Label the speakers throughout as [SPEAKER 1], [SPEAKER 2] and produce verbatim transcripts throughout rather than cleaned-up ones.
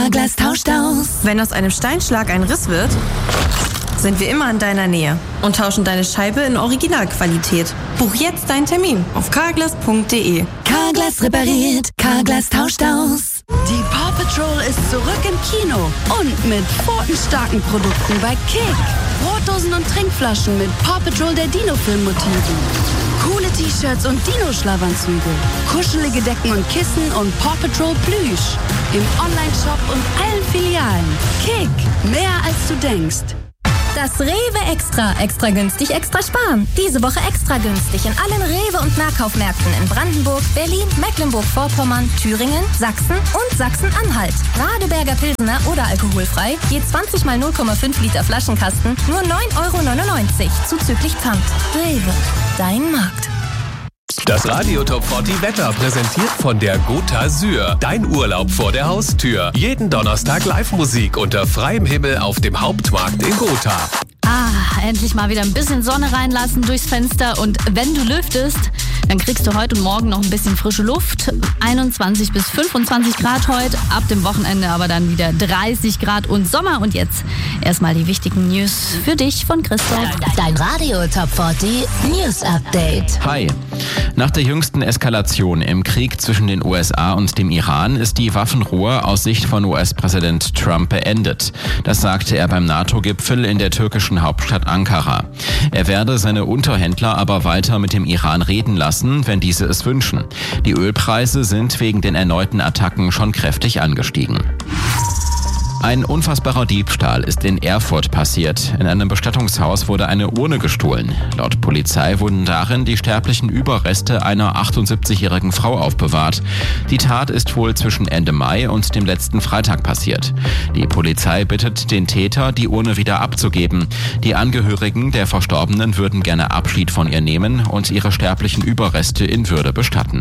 [SPEAKER 1] Carglass tauscht aus.
[SPEAKER 2] Wenn aus einem Steinschlag ein Riss wird, sind wir immer in deiner Nähe und tauschen deine Scheibe in Originalqualität. Buch jetzt deinen Termin auf carglass punkt de.
[SPEAKER 1] Carglass repariert, Carglass tauscht aus.
[SPEAKER 3] Die Paw Patrol ist zurück im Kino und mit pfotenstarken Produkten bei Kick. Brotdosen und Trinkflaschen mit Paw Patrol der Dino-Film-Motiven. Coole T-Shirts und Dino-Schlafanzüge. Kuschelige Decken und Kissen und Paw Patrol Plüsch. Im Online-Shop und allen Filialen. Kick, mehr als du denkst.
[SPEAKER 4] Das Rewe Extra. Extra günstig, extra sparen. Diese Woche extra günstig in allen Rewe- und Nahkaufmärkten in Brandenburg, Berlin, Mecklenburg-Vorpommern, Thüringen, Sachsen und Sachsen-Anhalt. Radeberger Pilsener oder alkoholfrei, je zwanzig mal null Komma fünf Liter Flaschenkasten, nur neun Euro neunundneunzig, zuzüglich Pfand. Rewe, dein Markt.
[SPEAKER 5] Das Radio Top vierzig Wetter präsentiert von der Gotha Syr. Dein Urlaub vor der Haustür. Jeden Donnerstag Live-Musik unter freiem Himmel auf dem Hauptmarkt in Gotha.
[SPEAKER 6] Ah, endlich mal wieder ein bisschen Sonne reinlassen durchs Fenster. Und wenn du lüftest, dann kriegst du heute und morgen noch ein bisschen frische Luft. einundzwanzig bis fünfundzwanzig Grad heute, ab dem Wochenende aber dann wieder dreißig Grad und Sommer. Und jetzt erstmal die wichtigen News für dich von Christoph.
[SPEAKER 1] Dein Radio Top vierzig News Update.
[SPEAKER 7] Hi. Nach der jüngsten Eskalation im Krieg zwischen den U S A und dem Iran ist die Waffenruhe aus Sicht von U S-Präsident Trump beendet. Das sagte er beim NATO-Gipfel in der türkischen Hauptstadt Ankara. Er werde seine Unterhändler aber weiter mit dem Iran reden lassen, wenn diese es wünschen. Die Ölpreise sind wegen den erneuten Attacken schon kräftig angestiegen. Ein unfassbarer Diebstahl ist in Erfurt passiert. In einem Bestattungshaus wurde eine Urne gestohlen. Laut Polizei wurden darin die sterblichen Überreste einer achtundsiebzigjährigen Frau aufbewahrt. Die Tat ist wohl zwischen Ende Mai und dem letzten Freitag passiert. Die Polizei bittet den Täter, die Urne wieder abzugeben. Die Angehörigen der Verstorbenen würden gerne Abschied von ihr nehmen und ihre sterblichen Überreste in Würde bestatten.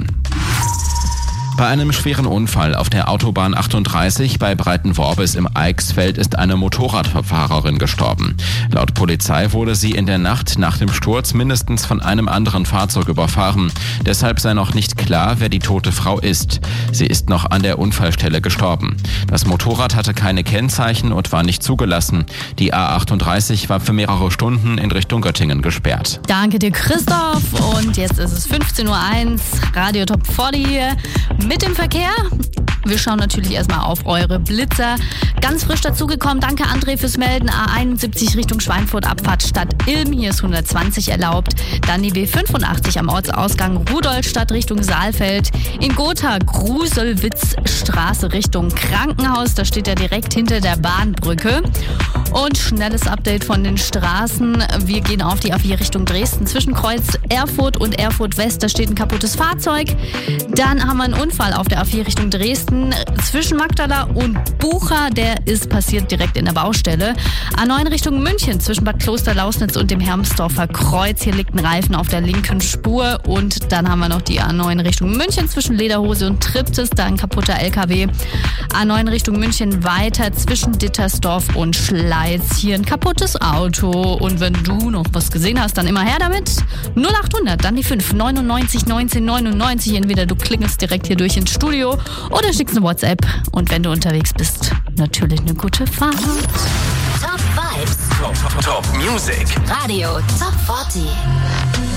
[SPEAKER 7] Bei einem schweren Unfall auf der Autobahn achtunddreißig bei Breitenworbis im Eichsfeld ist eine Motorradfahrerin gestorben. Laut Polizei wurde sie in der Nacht nach dem Sturz mindestens von einem anderen Fahrzeug überfahren. Deshalb sei noch nicht klar, wer die tote Frau ist. Sie ist noch an der Unfallstelle gestorben. Das Motorrad hatte keine Kennzeichen und war nicht zugelassen. Die A achtunddreißig war für mehrere Stunden in Richtung Göttingen gesperrt.
[SPEAKER 6] Danke dir, Christoph. Und jetzt ist es fünfzehn Uhr eins, Radio Top vierzig hier. Mit dem Verkehr. Wir schauen natürlich erstmal auf eure Blitzer. Ganz frisch dazugekommen. Danke, André, fürs Melden. A einundsiebzig Richtung Schweinfurt, Abfahrt Stadt Ilm. Hier ist hundertzwanzig erlaubt. Dann die B fünfundachtzig am Ortsausgang Rudolstadt Richtung Saalfeld. In Gotha Gruselwitzstraße Richtung Krankenhaus. Da steht er direkt hinter der Bahnbrücke. Und schnelles Update von den Straßen. Wir gehen auf die A vier Richtung Dresden. Zwischen Kreuz Erfurt und Erfurt West, da steht ein kaputtes Fahrzeug. Dann haben wir einen Unfall auf der A vier Richtung Dresden. Zwischen Magdala und Bucha, der ist passiert direkt in der Baustelle. A neun Richtung München, zwischen Bad Klosterlausnitz und dem Hermsdorfer Kreuz. Hier liegt ein Reifen auf der linken Spur. Und dann haben wir noch die A neun Richtung München, zwischen Lederhose und Triptis, da ein kaputter L K W. A neun Richtung München weiter, zwischen Dittersdorf und Schleiz. Hier ein kaputtes Auto. Und wenn du noch was gesehen hast, dann immer her damit. null achthundert, dann die fünf neunundneunzig neunzehn neunundneunzig. Entweder du klingelst direkt hier durch ins Studio oder schickst eine WhatsApp. Und wenn du unterwegs bist, natürlich eine gute Fahrt.
[SPEAKER 1] Top Vibes.
[SPEAKER 5] Top, Top, Top Music.
[SPEAKER 1] Radio Top vierzig.